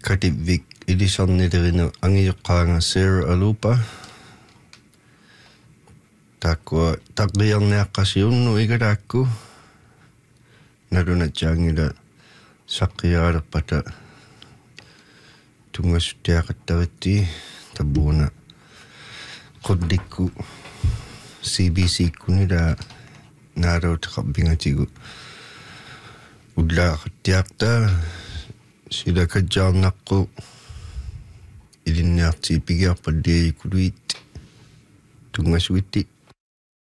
Kadivik ilisarnilерino angiyoqqaanga Sarah Alupa takwa taqliarniaqqasiunnu igalaakku nalunatsaangila saqqiaalerpata tungassutiaqattaritti tabuuna qullikku CBC-kunila naalauteqarpingatigu ullaaqattiarta silakajjaarnaqqu ilinniartiipigiarpalliikuluit tungasuitti